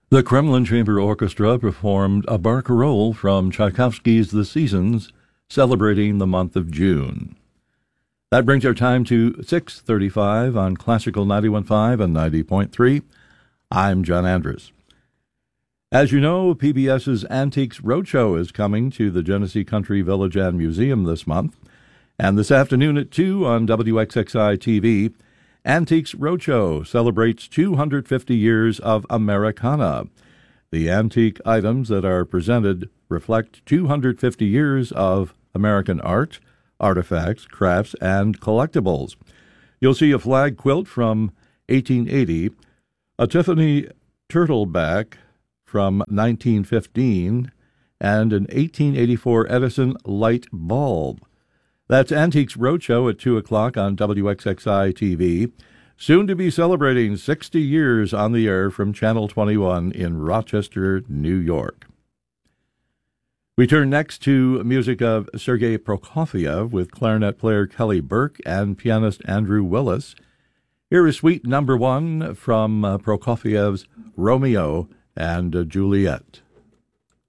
The Kremlin Chamber Orchestra performed a barcarolle from Tchaikovsky's The Seasons, celebrating the month of June. That brings our time to 6:35 on Classical 91.5 and 90.3. I'm John Andrus. As you know, PBS's Antiques Roadshow is coming to the Genesee Country Village and Museum this month. And this afternoon at 2 on WXXI TV, Antiques Roadshow celebrates 250 years of Americana. The antique items that are presented reflect 250 years of American art, artifacts, crafts, and collectibles. You'll see a flag quilt from 1880, a Tiffany turtleback from 1915, and an 1884 Edison light bulb. That's Antiques Roadshow at 2 o'clock on WXXI TV, soon to be celebrating 60 years on the air from Channel 21 in Rochester, New York. We turn next to music of Sergei Prokofiev with clarinet player Kelly Burke and pianist Andrew Willis. Here is Suite No. 1 from Prokofiev's Romeo and Juliet.